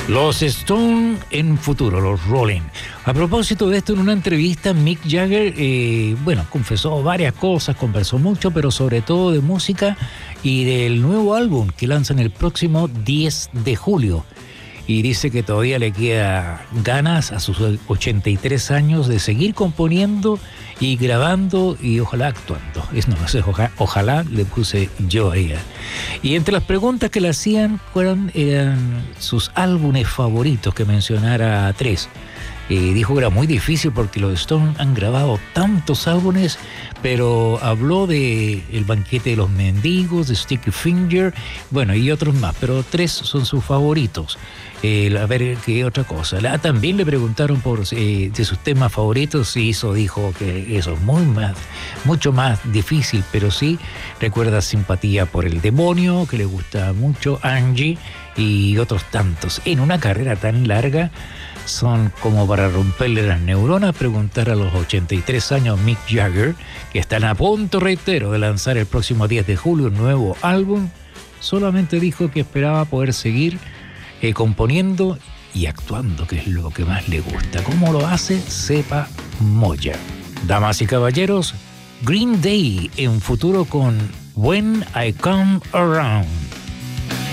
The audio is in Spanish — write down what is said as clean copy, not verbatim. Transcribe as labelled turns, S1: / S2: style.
S1: Los Stone en futuro, los Rolling. A propósito de esto, en una entrevista, Mick Jagger, confesó varias cosas, conversó mucho, pero sobre todo de música y del nuevo álbum que lanzan el próximo 10 de julio. Y dice que todavía le queda ganas a sus 83 años de seguir componiendo y grabando y ojalá actuando. Ojalá le puse yo a ella. Y entre las preguntas que le hacían eran sus álbumes favoritos, que mencionara 3. Dijo que era muy difícil porque los Stones han grabado tantos álbumes, pero habló de El banquete de los mendigos, de Sticky Finger, y otros más, pero 3 son sus favoritos. A ver qué otra cosa. También le preguntaron de sus temas favoritos y dijo que eso es mucho más difícil, pero sí recuerda Simpatía por el demonio, que le gusta mucho, Angie y otros tantos. En una carrera tan larga son como para romperle las neuronas preguntar a los 83 años Mick Jagger, que están a punto, reitero, de lanzar el próximo 10 de julio un nuevo álbum. Solamente dijo que esperaba poder seguir componiendo y actuando, que es lo que más le gusta. ¿Cómo lo hace? Sepa Moya. Damas y caballeros, Green Day en futuro con When I Come Around.